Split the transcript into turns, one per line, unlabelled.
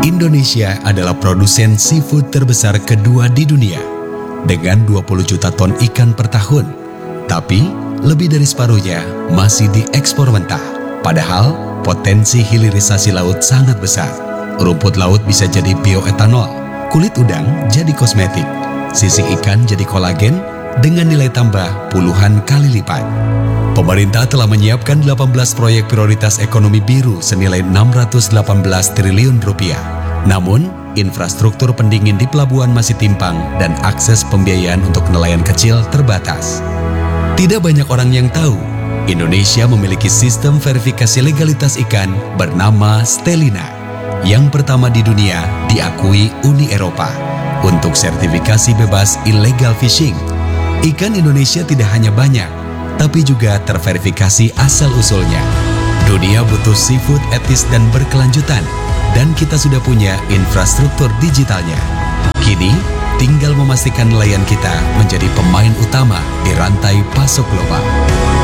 Indonesia adalah produsen seafood terbesar kedua di dunia dengan 20 juta ton ikan per tahun. Tapi lebih dari separuhnya masih diekspor mentah. Padahal potensi hilirisasi laut sangat besar. Rumput laut bisa jadi bioetanol, kulit udang jadi kosmetik, sisik ikan jadi kolagen dengan nilai tambah puluhan kali lipat. Pemerintah telah menyiapkan 18 proyek prioritas ekonomi biru senilai 618 triliun rupiah. Namun, infrastruktur pendingin di pelabuhan masih timpang dan akses pembiayaan untuk nelayan kecil terbatas. Tidak banyak orang yang tahu, Indonesia memiliki sistem verifikasi legalitas ikan bernama Stellina, yang pertama di dunia diakui Uni Eropa untuk sertifikasi bebas illegal fishing. Ikan Indonesia tidak hanya banyak, tapi juga terverifikasi asal-usulnya. Dunia butuh seafood etis dan berkelanjutan, dan kita sudah punya infrastruktur digitalnya. Kini, tinggal memastikan nelayan kita menjadi pemain utama di rantai pasok global.